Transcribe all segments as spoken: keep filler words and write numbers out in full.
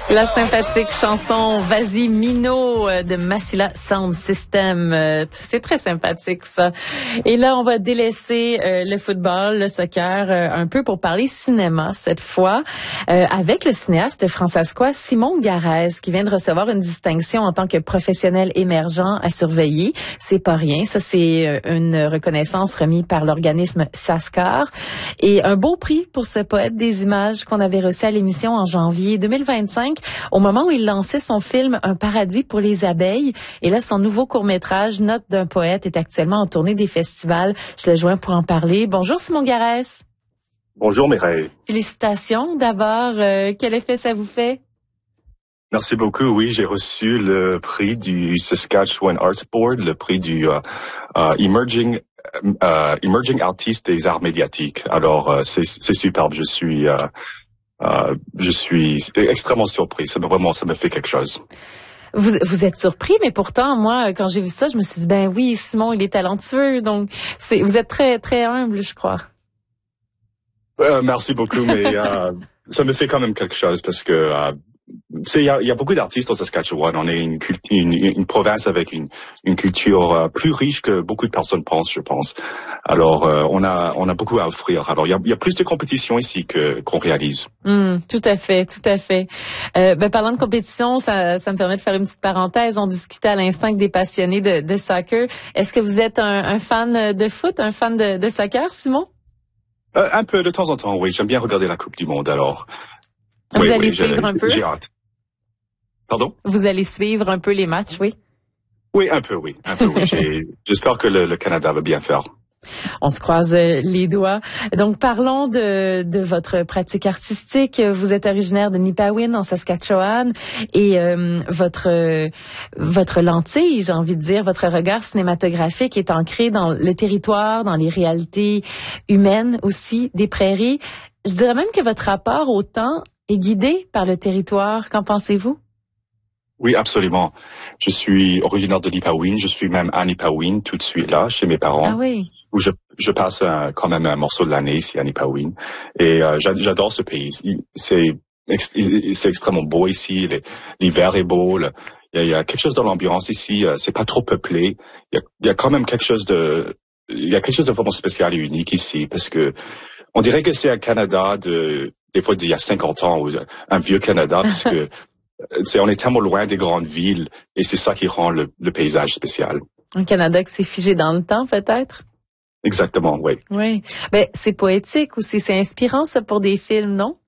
La sympathique chanson Vas-y Mino de Massila Sound System. C'est très sympathique, ça. Et là, on va délaisser euh, le football, le soccer, euh, un peu pour parler cinéma cette fois, euh, avec le cinéaste françaiscois Simon Garès, qui vient de recevoir une distinction en tant que professionnel émergent à surveiller. C'est pas rien. Ça, c'est une reconnaissance remise par l'organisme SASCAR. Et un beau prix pour ce poète des images qu'on avait reçu à l'émission en janvier deux mille vingt-cinq, au moment où il lançait son film Un paradis pour les abeilles. Et là, son nouveau court-métrage, Note d'un poète, est actuellement en tournée des festivals. Je le joins pour en parler. Bonjour Simon Garès. Bonjour Mireille. Félicitations. D'abord, euh, quel effet ça vous fait? Merci beaucoup. Oui, j'ai reçu le prix du Saskatchewan Arts Board, le prix du uh, uh, Emerging uh, Emerging Artist des arts médiatiques. Alors, uh, c'est, c'est superbe. Je suis uh, uh, je suis extrêmement surpris. Ça me vraiment, ça me fait quelque chose. Vous, vous êtes surpris, mais pourtant, moi, quand j'ai vu ça, je me suis dit, ben oui, Simon, il est talentueux. Donc, c'est, vous êtes très, très humble, je crois. Euh, merci beaucoup, mais uh, ça me fait quand même quelque chose parce que uh, il y a, y a beaucoup d'artistes au Saskatchewan. On est une, une, une province avec une, une culture uh, plus riche que beaucoup de personnes pensent, je pense. Alors, uh, on a on a beaucoup à offrir. Alors, il y a, y a plus de compétition ici que qu'on réalise. Mm, tout à fait, tout à fait. Euh, ben, parlant de compétition, ça, ça me permet de faire une petite parenthèse. On discutait à l'instant avec des passionnés de, de soccer. Est-ce que vous êtes un, un fan de foot, un fan de, de soccer, Simon? Euh, un peu, de temps en temps, oui. J'aime bien regarder la Coupe du Monde, alors. Vous oui, allez oui, suivre un peu? J'ai hâte. Pardon? Vous allez suivre un peu les matchs, oui? Oui, un peu, oui. Un peu, oui. J'ai, j'espère que le, le Canada va bien faire. On se croise les doigts. Donc, parlons de, de votre pratique artistique. Vous êtes originaire de Nipawin, en Saskatchewan, et euh, votre votre lentille, j'ai envie de dire, votre regard cinématographique est ancré dans le territoire, dans les réalités humaines aussi des prairies. Je dirais même que votre rapport au temps est guidé par le territoire. Qu'en pensez-vous? Oui, absolument. Je suis originaire de Nipawin. Je suis même à Nipawin tout de suite là, chez mes parents. Ah oui. Où je, je passe un, quand même un morceau de l'année ici à Nipawin. Et euh, j'adore ce pays. C'est, c'est extrêmement beau ici. L'hiver est beau. Le, il, y a, il y a quelque chose dans l'ambiance ici. C'est pas trop peuplé. Il y, a, il y a quand même quelque chose de, il y a quelque chose de vraiment spécial et unique ici parce que on dirait que c'est un Canada de, des fois d'il y a cinquante ans ou un vieux Canada parce que c'est, on est tellement loin des grandes villes et c'est ça qui rend le, le paysage spécial. Un Canada qui s'est figé dans le temps, peut-être? Exactement, oui. Oui. Ben, c'est poétique aussi, c'est inspirant ça pour des films, non?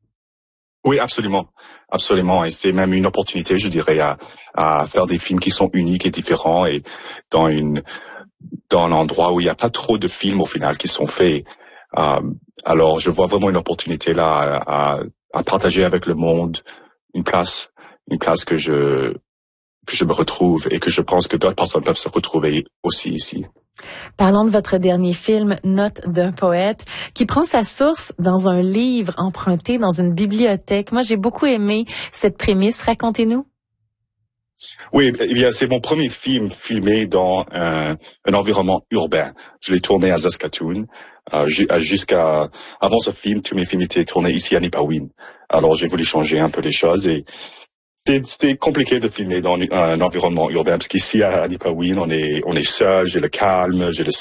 Oui, absolument. Absolument. Et c'est même une opportunité, je dirais, à, à faire des films qui sont uniques et différents et dans une, dans un endroit où il n'y a pas trop de films au final qui sont faits. Euh, alors, je vois vraiment une opportunité là à, à partager avec le monde une place, une place que je, que je me retrouve et que je pense que d'autres personnes peuvent se retrouver aussi ici. Parlons de votre dernier film, Note d'un poète, qui prend sa source dans un livre emprunté dans une bibliothèque. Moi, j'ai beaucoup aimé cette prémisse. Racontez-nous. Oui, eh bien, c'est mon premier film filmé dans un, un environnement urbain. Je l'ai tourné à Saskatoon. Euh, jusqu'à avant ce film, tous mes films étaient tournés ici à Nipawin. Alors, j'ai voulu changer un peu les choses et C'était, c'était compliqué de filmer dans un environnement urbain parce qu'ici à Nipawin, on est, on est seul, j'ai le calme, j'ai le